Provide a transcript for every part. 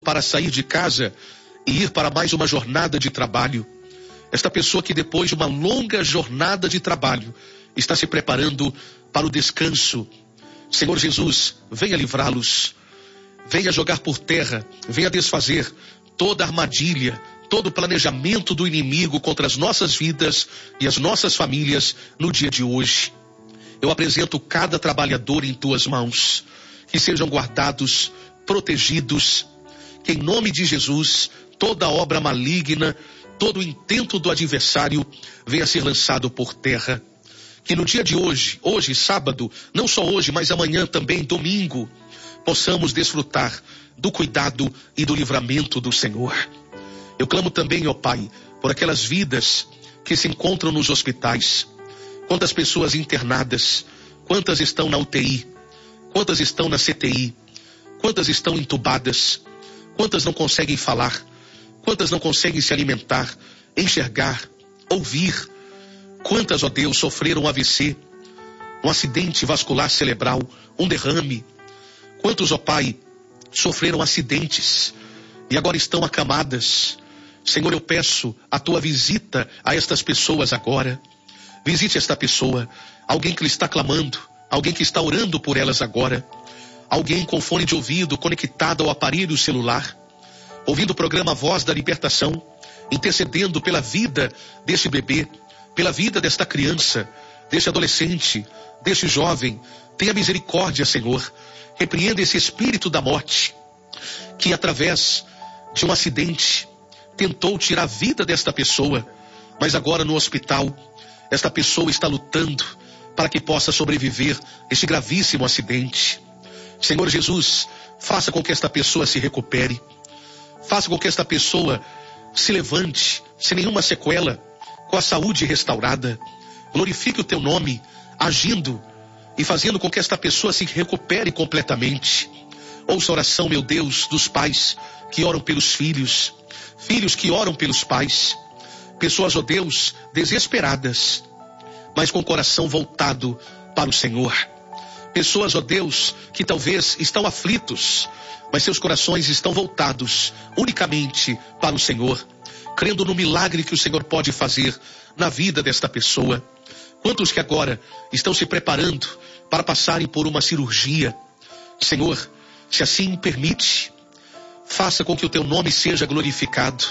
para sair de casa e ir para mais uma jornada de trabalho. Esta pessoa que depois de uma longa jornada de trabalho está se preparando para o descanso. Senhor Jesus, venha livrá-los, venha jogar por terra, venha desfazer toda armadilha, todo o planejamento do inimigo contra as nossas vidas e as nossas famílias no dia de hoje. Eu apresento cada trabalhador em tuas mãos, que sejam guardados, protegidos, que em nome de Jesus, toda obra maligna, todo o intento do adversário venha ser lançado por terra. Que no dia de hoje, sábado, não só hoje, mas amanhã também, domingo, possamos desfrutar do cuidado e do livramento do Senhor. Eu clamo também, ó Pai, por aquelas vidas que se encontram nos hospitais. Quantas pessoas internadas, quantas estão na UTI, quantas estão na CTI, quantas estão entubadas, quantas não conseguem falar, quantas não conseguem se alimentar, enxergar, ouvir. Quantas, ó Deus, sofreram um AVC, um acidente vascular cerebral, um derrame. Quantos, ó Pai, sofreram acidentes e agora estão acamadas. Senhor, eu peço a tua visita a estas pessoas agora. Visite esta pessoa, alguém que lhe está clamando, alguém que está orando por elas agora, alguém com fone de ouvido conectado ao aparelho celular, ouvindo o programa Voz da Libertação, intercedendo pela vida deste bebê, pela vida desta criança, deste adolescente, deste jovem. Tenha misericórdia, Senhor. Repreenda esse espírito da morte, que através de um acidente tentou tirar a vida desta pessoa, mas agora no hospital, esta pessoa está lutando para que possa sobreviver a este gravíssimo acidente. Senhor Jesus, faça com que esta pessoa se recupere, faça com que esta pessoa se levante sem nenhuma sequela, com a saúde restaurada. Glorifique o teu nome, agindo e fazendo com que esta pessoa se recupere completamente. Ouça a oração, meu Deus, dos pais que oram pelos filhos, filhos que oram pelos pais, pessoas, ó Deus, desesperadas, mas com o coração voltado para o Senhor. Pessoas, ó Deus, que talvez estão aflitos, mas seus corações estão voltados unicamente para o Senhor, crendo no milagre que o Senhor pode fazer na vida desta pessoa. Quantos que agora estão se preparando para passarem por uma cirurgia? Senhor, se assim permite, faça com que o teu nome seja glorificado,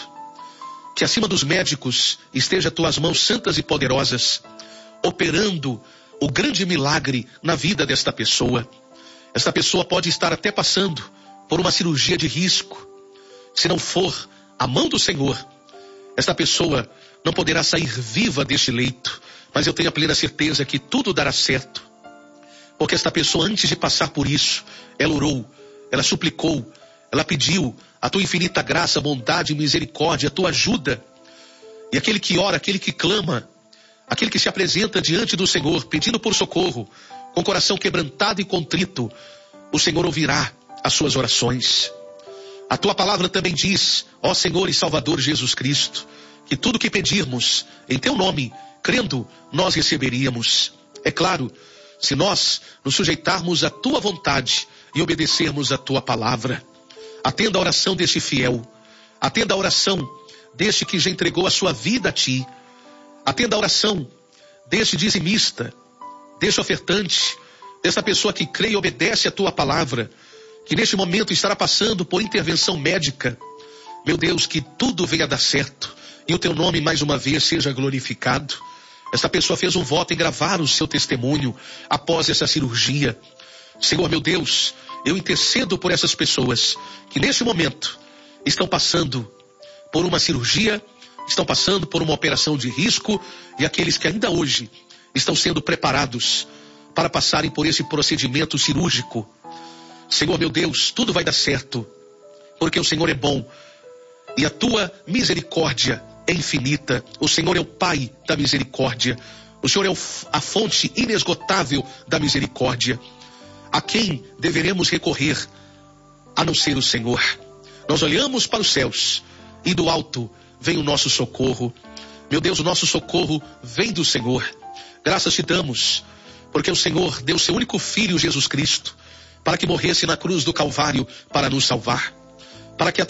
que acima dos médicos esteja tuas mãos santas e poderosas, operando o grande milagre na vida desta pessoa. Esta pessoa pode estar até passando por uma cirurgia de risco. Se não for a mão do Senhor, esta pessoa não poderá sair viva deste leito. Mas eu tenho a plena certeza que tudo dará certo, porque esta pessoa, antes de passar por isso, ela orou, ela suplicou, ela pediu a tua infinita graça, bondade e misericórdia, a tua ajuda. E aquele que ora, aquele que clama, aquele que se apresenta diante do Senhor, pedindo por socorro, com o coração quebrantado e contrito, o Senhor ouvirá as suas orações. A tua palavra também diz, ó Senhor e Salvador Jesus Cristo, que tudo que pedirmos em teu nome, crendo, nós receberíamos. É claro, se nós nos sujeitarmos à tua vontade e obedecermos à tua palavra. Atenda a oração deste fiel, atenda a oração deste que já entregou a sua vida a ti, atenda a oração deste dizimista, deste ofertante, desta pessoa que crê e obedece à tua palavra, que neste momento estará passando por intervenção médica. Meu Deus, que tudo venha dar certo e o teu nome mais uma vez seja glorificado. Esta pessoa fez um voto em gravar o seu testemunho após essa cirurgia. Senhor, meu Deus, eu intercedo por essas pessoas que neste momento estão passando por uma cirurgia, estão passando por uma operação de risco, e aqueles que ainda hoje estão sendo preparados para passarem por esse procedimento cirúrgico. Senhor, meu Deus, tudo vai dar certo, porque o Senhor é bom e a tua misericórdia é infinita. O Senhor é o Pai da misericórdia. O Senhor é a fonte inesgotável da misericórdia. A quem deveremos recorrer a não ser o Senhor? Nós olhamos para os céus e do alto vem o nosso socorro. Meu Deus, o nosso socorro vem do Senhor. Graças te damos, porque o Senhor deu seu único Filho, Jesus Cristo, para que morresse na cruz do Calvário para nos salvar. para que